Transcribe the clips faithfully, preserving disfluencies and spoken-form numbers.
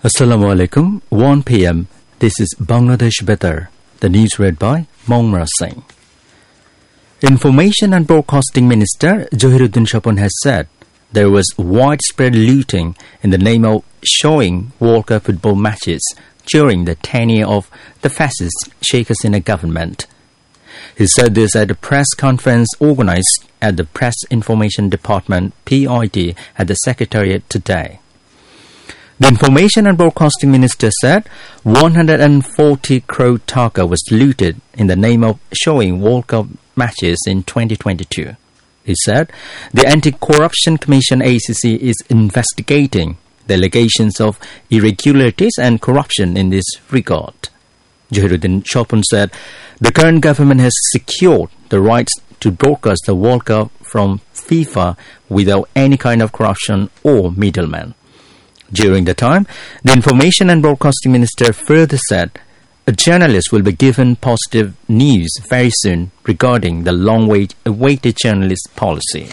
Assalamu alaikum, one p.m. This is Bangladesh Better. The news read by Mongmra Singh. Information and Broadcasting Minister Johiruddin Shapon has said there was widespread looting in the name of showing World Cup football matches during the tenure of the fascist Sheikh Hasina government. He said this at a press conference organized at the Press Information Department P I D at the Secretariat today. The Information and Broadcasting Minister said one hundred forty crore taka was looted in the name of showing World Cup matches in twenty twenty-two. He said the Anti-Corruption Commission A C C is investigating the allegations of irregularities and corruption in this regard. Johiruddin Shapon said the current government has secured the rights to broadcast the World Cup from FIFA without any kind of corruption or middleman. During the time, the Information and Broadcasting Minister further said a journalist will be given positive news very soon regarding the long-awaited journalist policy.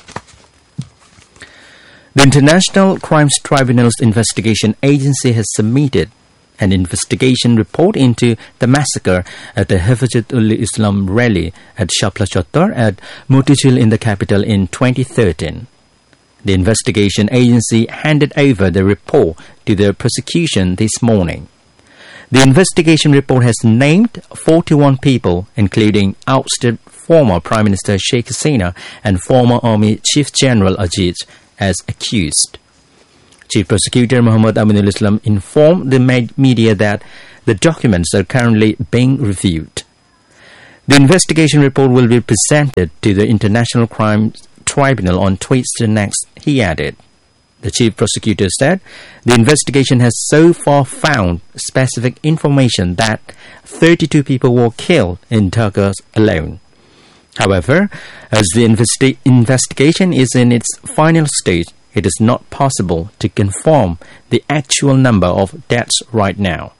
The International Crimes Tribunal's investigation agency has submitted an investigation report into the massacre at the Hifzat-ul-Islam rally at Shapla Chattar at Motijil in the capital in twenty thirteen. The investigation agency handed over the report to the prosecution this morning. The investigation report has named forty-one people, including ousted former Prime Minister Sheikh Hasina and former Army Chief General Ajit, as accused. Chief Prosecutor Muhammad Aminul Islam informed the media that the documents are currently being reviewed. The investigation report will be presented to the International Crimes Tribunal on Tuesday next, he added. The Chief Prosecutor said the investigation has so far found specific information that thirty-two people were killed in Dhaka alone. However, as the investi- investigation is in its final stage, it is not possible to confirm the actual number of deaths right now.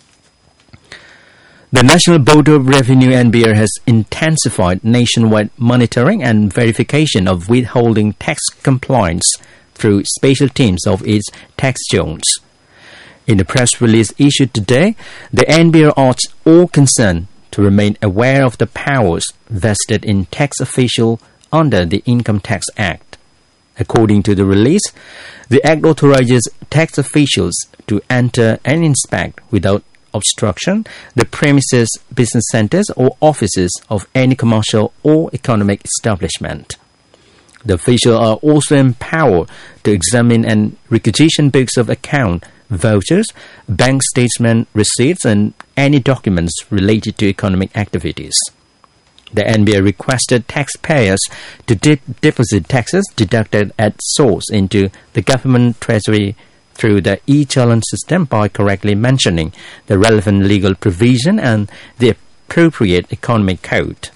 The National Board of Revenue N B R has intensified nationwide monitoring and verification of withholding tax compliance through special teams of its tax zones. In a press release issued today, the N B R urged all concerned to remain aware of the powers vested in tax officials under the Income Tax Act. According to the release, the Act authorizes tax officials to enter and inspect without obstruction the premises, business centers or offices of any commercial or economic establishment. The officials are also empowered to examine and requisition books of account, vouchers, bank statement receipts and any documents related to economic activities. The N B R requested taxpayers to de- deposit taxes deducted at source into the government treasury through the e-challenge system by correctly mentioning the relevant legal provision and the appropriate economic code.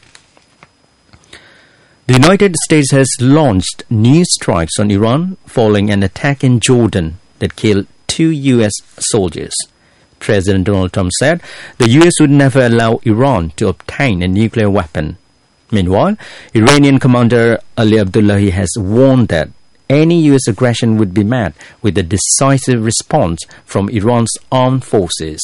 The United States has launched new strikes on Iran following an attack in Jordan that killed two U S soldiers. President Donald Trump said the U S would never allow Iran to obtain a nuclear weapon. Meanwhile, Iranian Commander Ali Abdullahi has warned that any U S aggression would be met with a decisive response from Iran's armed forces.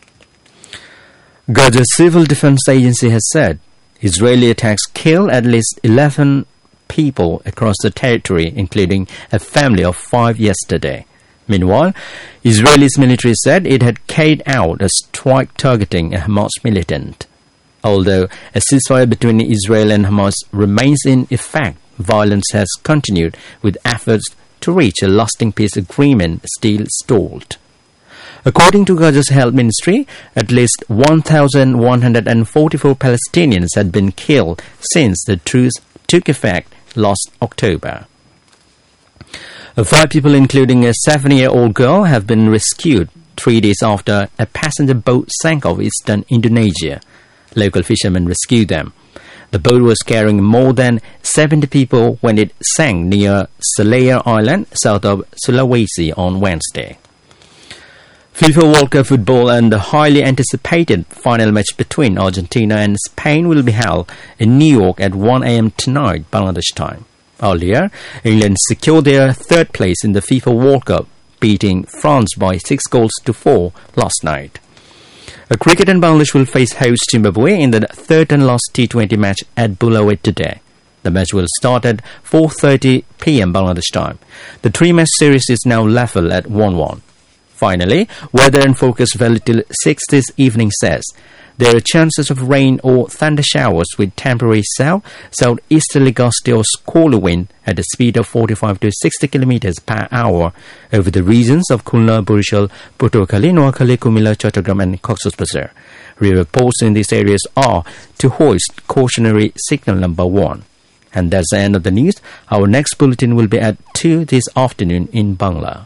Gaza Civil Defense Agency has said Israeli attacks killed at least eleven people across the territory, including a family of five yesterday. Meanwhile, Israel's military said it had carried out a strike targeting a Hamas militant. Although a ceasefire between Israel and Hamas remains in effect, violence has continued with efforts to reach a lasting peace agreement still stalled. According to Gaza's health ministry, at least one thousand one hundred forty-four Palestinians had been killed since the truce took effect last October. Five people, including a seven-year-old girl, have been rescued three days after a passenger boat sank off eastern Indonesia. Local fishermen rescued them. The boat was carrying more than seventy people when it sank near Selayar Island, south of Sulawesi, on Wednesday. FIFA World Cup football and the highly anticipated final match between Argentina and Spain will be held in New York at one a.m. tonight, Bangladesh time. Earlier, England secured their third place in the FIFA World Cup, beating France by six goals to four last night. A cricket and Bangladesh will face host Zimbabwe in the third and last T twenty match at Bulawayo today. The match will start at four thirty p.m. Bangladesh time. The three-match series is now level at one one. Finally, weather and focus value till six this evening says there are chances of rain or thunder showers with temporary south, southeasterly gusty or squally wind at a speed of forty-five to sixty kilometers per hour over the regions of Khulna, Burishal, Purtuakhali, Noakhali, Kumila, Chattogram and Cox's Bazar. River posts in these areas are to hoist cautionary signal number one. And that's the end of the news. Our next bulletin will be at two this afternoon in Bangla.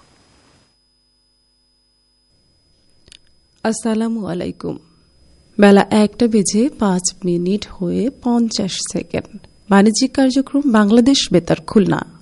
আসসালামু আলাইকুম। বেলা একটা বেজে পাঁচ minute হয়ে পঞ্চাশ second. বাণিজ্যিক কার্যক্রম বাংলাদেশ বেতার খুলনা।